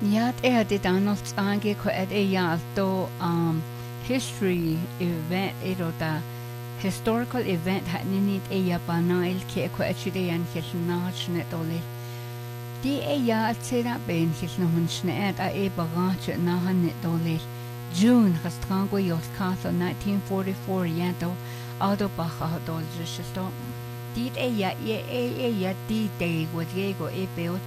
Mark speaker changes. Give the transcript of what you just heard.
Speaker 1: Yat the Donald's ange ko at to history event da historical event hat ninit banail ke ko actually an hilnach net ole. Di tsera ben hilnohun sneet bagach na han net ole. June has trango yos 1944 yanto auto baja dol just stop. Dit di day was yego